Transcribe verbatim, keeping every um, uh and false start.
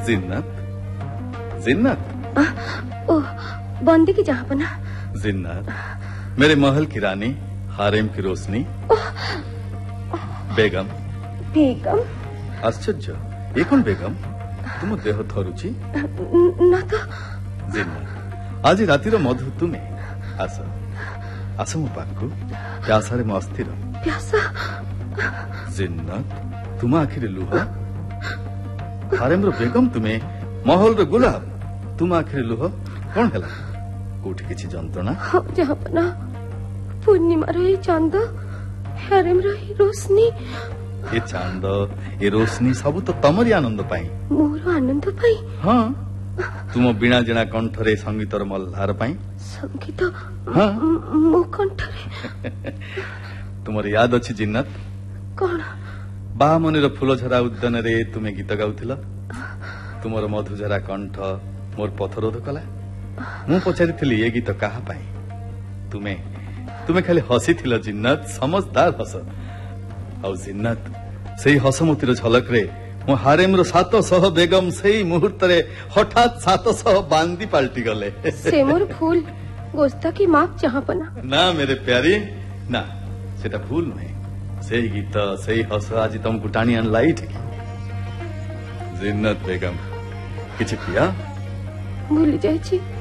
जिन्नत जिन्नत ओ बंदी की जहांपना। जिन्नत मेरे महल की रानी, हारेम की रोशनी, बेगम बेगम। आश्चर्य, ये कौन बेगम? तुम देह थरुची ना तो। जिन्नत आज रातिर मधु तुम्हें आस आस मो पाखु प्यासारे मो अस्थिर। प्यासा? जिन्नत तुम आखिरे लुह। हारेम रो बेगम तुम्हें, महल रो गुलाब तुम आखिरे लुह कौन हैला? कोठी किछि जंत्रणा? हाँ जहांपना, पूर्णिमा रही चांद, हारेम रही रोशनी। ये चांद ये रोशनी सब तो तमरी आनंद पाई। मोर आनंद पाई? हाँ तुम बीणा जिणा कंठरे संगीतर मल्हार पाई। संगीत? हाँ मो कंठरे। तुमर याद अछि जिन्नत? कौन? बामनीर फूलझरा उद्यान रे तुमे गीत गाउथिल। तुमर मधुझरा कंठ मोर पथरोध कला। मु पचारिथिली ये गीत काहा पाई? तुमे तुमे खाली हसीथिल जिन्नत, समझदार हस। आउ जिन्नत सेई हसमतीर झलक रे मो हारेम रो सात सह बेगम सेई मुहूर्त रे हठात सात सह बांदी पाल्टी गले। से मोर फूल गोस्ता की माफ जहांपना। ना मेरे प्यारी ना, सेटा भूल नहीं। सेई गीत सेई हस आज तुमको टाणी आनला एठी। जिन्नत बेगम किछि पिया? भूली जाइछि।